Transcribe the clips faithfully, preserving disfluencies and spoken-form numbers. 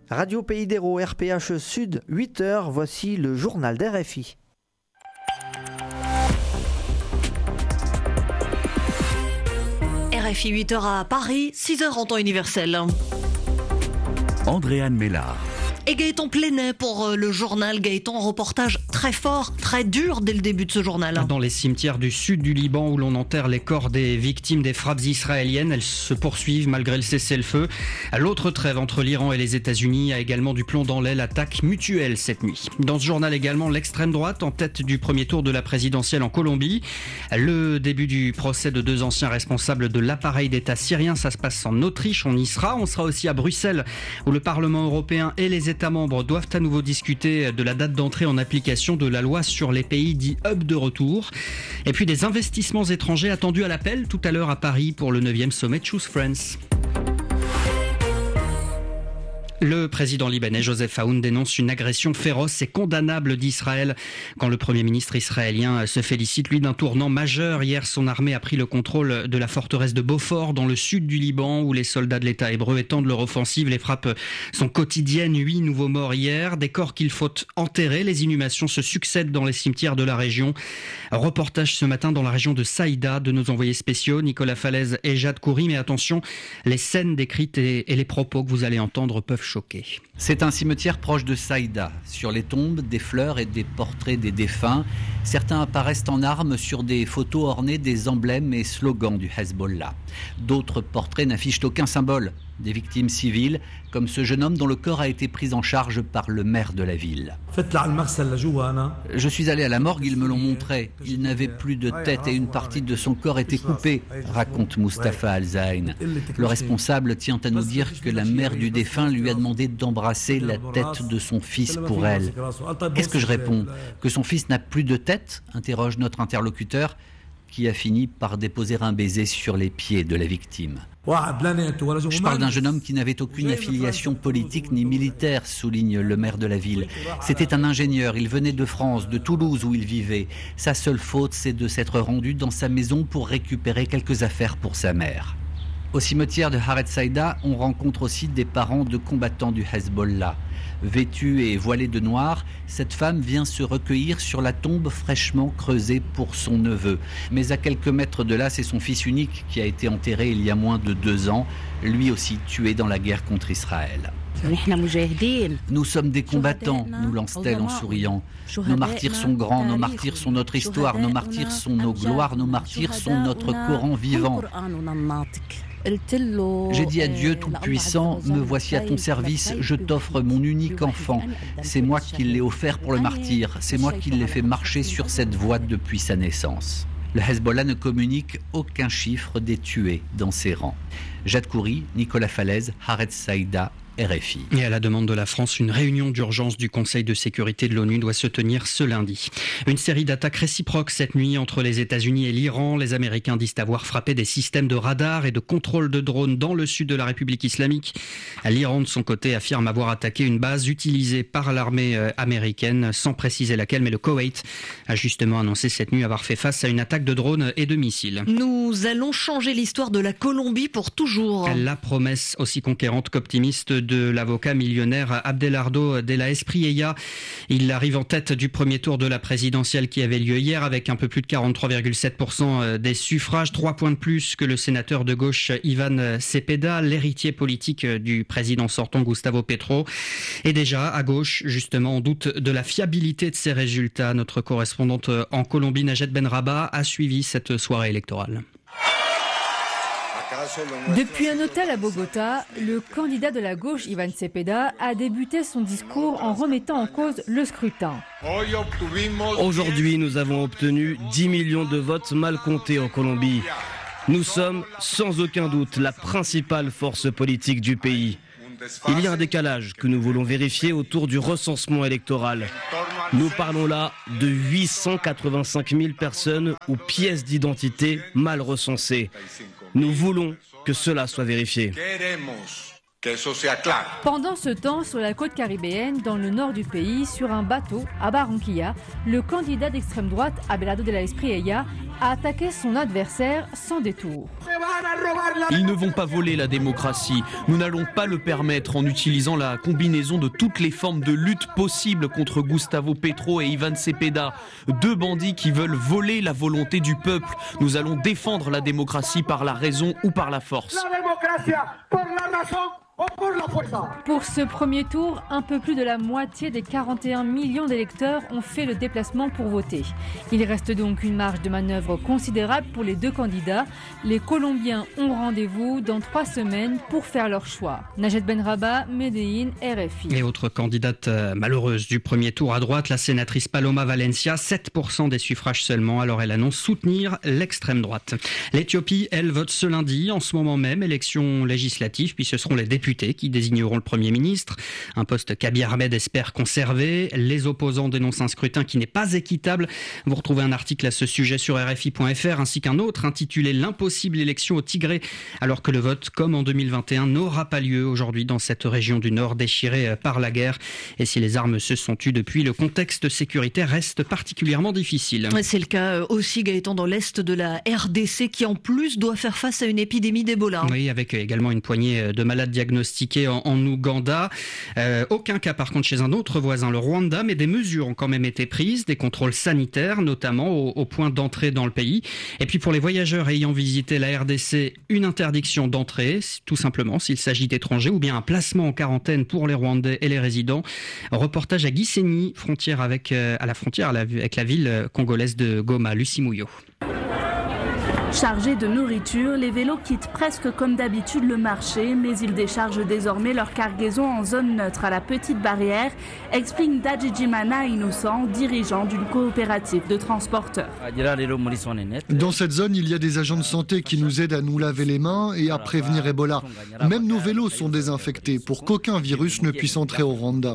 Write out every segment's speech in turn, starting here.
Radio Pays d'Hérault, R P H Sud, huit heures, voici le journal d'R F I. R F I huit heures à Paris, six heures en temps universel. Andréane Mélard. Et Gaëtan Plenet pour le journal. Gaëtan, reportage très fort, très dur dès le début de ce journal. Dans les cimetières du sud du Liban où l'on enterre les corps des victimes des frappes israéliennes, elles se poursuivent malgré le cessez-le-feu. L'autre trêve entre l'Iran et les États-Unis a également du plomb dans l'aile, attaque mutuelle cette nuit. Dans ce journal également, l'extrême droite en tête du premier tour de la présidentielle en Colombie. Le début du procès de deux anciens responsables de l'appareil d'État syrien, ça se passe en Autriche, on y sera. On sera aussi à Bruxelles où le Parlement européen et les États membres doivent à nouveau discuter de la date d'entrée en application de la loi sur les pays dits hub de retour. Et puis des investissements étrangers attendus à l'appel tout à l'heure à Paris pour le neuvième sommet Choose France. Le président libanais Joseph Aoun dénonce une agression féroce et condamnable d'Israël. Quand le premier ministre israélien se félicite, lui, d'un tournant majeur. Hier, son armée a pris le contrôle de la forteresse de Beaufort, dans le sud du Liban, où les soldats de l'État hébreu étendent leur offensive. Les frappes sont quotidiennes. Huit nouveaux morts hier. Des corps qu'il faut enterrer. Les inhumations se succèdent dans les cimetières de la région. Reportage ce matin dans la région de Saïda de nos envoyés spéciaux, Nicolas Falaise et Jade Khoury. Mais attention, les scènes décrites et, et les propos que vous allez entendre peuvent choqué. C'est un cimetière proche de Saïda. Sur les tombes, des fleurs et des portraits des défunts. Certains apparaissent en armes sur des photos ornées des emblèmes et slogans du Hezbollah. D'autres portraits n'affichent aucun symbole. Des victimes civiles, comme ce jeune homme dont le corps a été pris en charge par le maire de la ville. Je suis allé à la morgue, ils me l'ont montré. Il n'avait plus de tête et une partie de son corps était coupée, raconte Mustapha Al-Zain. Le responsable tient à nous dire que la mère du défunt lui a demandé d'embrasser la tête de son fils pour elle. Qu'est-ce que je réponds ? Que son fils n'a plus de tête ? Interroge notre interlocuteur, qui a fini par déposer un baiser sur les pieds de la victime. Je parle d'un jeune homme qui n'avait aucune affiliation politique ni militaire, souligne le maire de la ville. C'était un ingénieur, il venait de France, de Toulouse où il vivait. Sa seule faute, c'est de s'être rendu dans sa maison pour récupérer quelques affaires pour sa mère. Au cimetière de Haret Saïda, on rencontre aussi des parents de combattants du Hezbollah. Vêtue et voilée de noir, cette femme vient se recueillir sur la tombe fraîchement creusée pour son neveu. Mais à quelques mètres de là, c'est son fils unique qui a été enterré il y a moins de deux ans, lui aussi tué dans la guerre contre Israël. Nous sommes des combattants, nous lance-t-elle en souriant. Nos martyrs sont grands, nos martyrs sont notre histoire, nos martyrs sont nos gloires, nos martyrs sont notre Coran vivant. J'ai dit à Dieu Tout-Puissant, me voici à ton service, je t'offre mon unique enfant. C'est moi qui l'ai offert pour le martyr, c'est moi qui l'ai fait marcher sur cette voie depuis sa naissance. Le Hezbollah ne communique aucun chiffre des tués dans ses rangs. Jade Khoury, Nicolas Falaise, Haret Saïda, R F I. Et à la demande de la France, une réunion d'urgence du Conseil de sécurité de l'ONU doit se tenir ce lundi. Une série d'attaques réciproques cette nuit entre les États-Unis et l'Iran. Les Américains disent avoir frappé des systèmes de radar et de contrôle de drones dans le sud de la République islamique. L'Iran, de son côté, affirme avoir attaqué une base utilisée par l'armée américaine, sans préciser laquelle, mais le Koweït a justement annoncé cette nuit avoir fait face à une attaque de drones et de missiles. Nous allons changer l'histoire de la Colombie pour toujours. La promesse aussi conquérante qu'optimiste de l'avocat millionnaire Abelardo de la Espriella. Il arrive en tête du premier tour de la présidentielle qui avait lieu hier avec un peu plus de quarante-trois virgule sept pour cent des suffrages, trois points de plus que le sénateur de gauche Ivan Cepeda, l'héritier politique du président sortant Gustavo Petro. Et déjà, à gauche, justement, on doute de la fiabilité de ces résultats. Notre correspondante en Colombie, Najet Benraba, a suivi cette soirée électorale. Depuis un hôtel à Bogota, le candidat de la gauche, Ivan Cepeda, a débuté son discours en remettant en cause le scrutin. Aujourd'hui, nous avons obtenu dix millions de votes mal comptés en Colombie. Nous sommes, sans aucun doute, la principale force politique du pays. Il y a un décalage que nous voulons vérifier autour du recensement électoral. Nous parlons là de huit cent quatre-vingt-cinq mille personnes ou pièces d'identité mal recensées. Nous voulons que cela soit vérifié. Pendant ce temps, sur la côte caribéenne, dans le nord du pays, sur un bateau à Barranquilla, le candidat d'extrême droite, Abelardo de la Espriella, a attaqué son adversaire sans détour. Ils ne vont pas voler la démocratie. Nous n'allons pas le permettre en utilisant la combinaison de toutes les formes de lutte possibles contre Gustavo Petro et Ivan Cepeda. Deux bandits qui veulent voler la volonté du peuple. Nous allons défendre la démocratie par la raison ou par la force. Pour ce premier tour, un peu plus de la moitié des quarante et un millions d'électeurs ont fait le déplacement pour voter. Il reste donc une marge de manœuvre considérable pour les deux candidats. Les Colombiens ont rendez-vous dans trois semaines pour faire leur choix. Najed Benraba, Medellín, R F I. Et autre candidate malheureuse du premier tour à droite, la sénatrice Paloma Valencia, sept pour cent des suffrages seulement, alors elle annonce soutenir l'extrême droite. L'Éthiopie, elle, vote ce lundi, en ce moment même, élection législative, puis ce seront les députés qui désigneront le Premier ministre, un poste qu'Abiy Ahmed espère conserver. Les opposants dénoncent un scrutin qui n'est pas équitable. Vous retrouvez un article à ce sujet sur R F I point F R ainsi qu'un autre intitulé « L'impossible élection au Tigré » alors que le vote, comme en deux mille vingt et un, n'aura pas lieu aujourd'hui dans cette région du Nord déchirée par la guerre. Et si les armes se sont tues depuis, le contexte sécuritaire reste particulièrement difficile. C'est le cas aussi, Gaëtan, dans l'est de la R D C qui en plus doit faire face à une épidémie d'Ebola. Oui, avec également une poignée de malades diagnostiqués en, en Ouganda. Euh, aucun cas par contre chez un autre voisin, le Rwanda, mais des mesures ont quand même été prises, des contrôles sanitaires notamment au, au point d'entrée dans le pays. Et puis pour les voyageurs ayant visité la R D C, une interdiction d'entrée, tout simplement s'il s'agit d'étrangers, ou bien un placement en quarantaine pour les Rwandais et les résidents. Reportage à Gisenyi, frontière avec, euh, à la frontière avec la ville congolaise de Goma. Lucie Mouillot. Chargés de nourriture, les vélos quittent presque comme d'habitude le marché, mais ils déchargent désormais leur cargaison en zone neutre à la petite barrière, explique Dajijimana Innocent, dirigeant d'une coopérative de transporteurs. Dans cette zone, il y a des agents de santé qui nous aident à nous laver les mains et à prévenir Ebola. Même nos vélos sont désinfectés pour qu'aucun virus ne puisse entrer au Rwanda.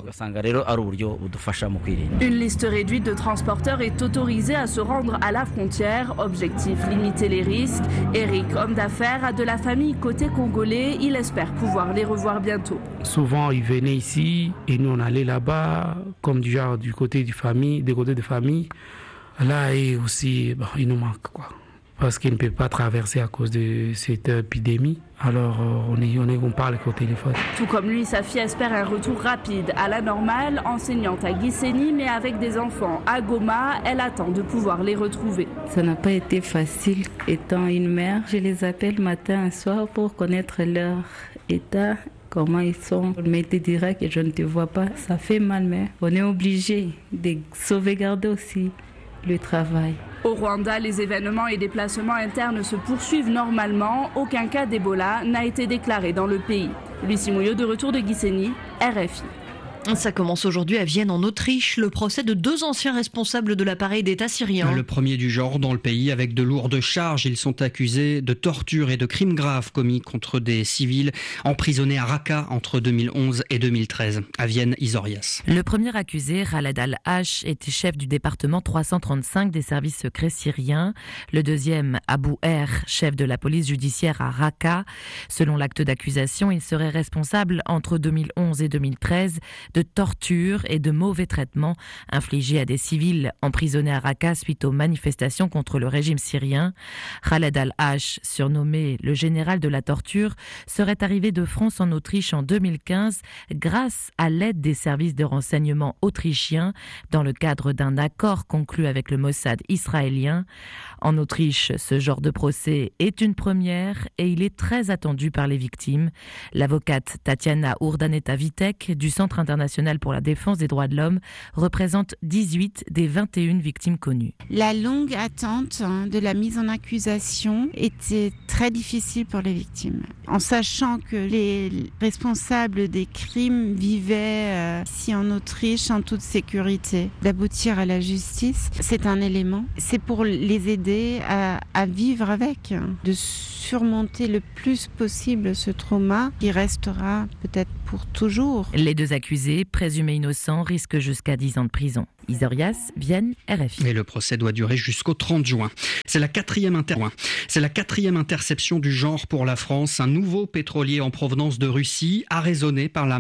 Une liste réduite de transporteurs est autorisée à se rendre à la frontière. Objectif, limiter les risques. Eric, homme d'affaires, a de la famille côté congolais. Il espère pouvoir les revoir bientôt. Souvent, ils venaient ici et nous on allait là-bas, comme du genre du côté du famille, des côtés de famille. Là, et aussi, bon, il nous manque quoi. Parce qu'il ne peut pas traverser à cause de cette épidémie. Alors on, est, on, est, on parle au téléphone. Tout comme lui, sa fille espère un retour rapide à la normale. Enseignante à Gisenyi, mais avec des enfants à Goma, elle attend de pouvoir les retrouver. Ça n'a pas été facile. Étant une mère, je les appelle matin et soir pour connaître leur état, comment ils sont. On m'était direct que je ne te vois pas. Ça fait mal, mais on est obligé de sauvegarder aussi le travail. Au Rwanda, les événements et déplacements internes se poursuivent normalement. Aucun cas d'Ebola n'a été déclaré dans le pays. Lucie Mouillot, de retour de Gisenyi, R F I. Ça commence aujourd'hui à Vienne, en Autriche, le procès de deux anciens responsables de l'appareil d'État syrien. Le premier du genre dans le pays, avec de lourdes charges. Ils sont accusés de torture et de crimes graves commis contre des civils emprisonnés à Raqqa entre deux mille onze et deux mille treize. À Vienne, Isorias. Le premier accusé, Khaled Al-Hash, était chef du département trois cent trente-cinq des services secrets syriens. Le deuxième, Abou Er, chef de la police judiciaire à Raqqa. Selon l'acte d'accusation, il serait responsable entre deux mille onze et deux mille treize de torture et de mauvais traitements infligés à des civils emprisonnés à Raqqa suite aux manifestations contre le régime syrien. Khaled Al-Hash, surnommé le général de la torture, serait arrivé de France en Autriche en deux mille quinze grâce à l'aide des services de renseignement autrichiens dans le cadre d'un accord conclu avec le Mossad israélien. En Autriche, ce genre de procès est une première et il est très attendu par les victimes. L'avocate Tatiana Urdaneta-Vitek du Centre international pour la défense des droits de l'homme représente dix-huit des vingt et une victimes connues. La longue attente de la mise en accusation était très difficile pour les victimes. En sachant que les responsables des crimes vivaient ici en Autriche en toute sécurité, d'aboutir à la justice, c'est un élément. C'est pour les aider à, à vivre avec, de surmonter le plus possible ce trauma qui restera peut-être pour pour toujours. Les deux accusés, présumés innocents, risquent jusqu'à dix ans de prison. Isorias, Vienne, R F I. Et le procès doit durer jusqu'au trente juin. C'est la quatrième inter... C'est la quatrième interception du genre pour la France. Un nouveau pétrolier en provenance de Russie, arraisonné par la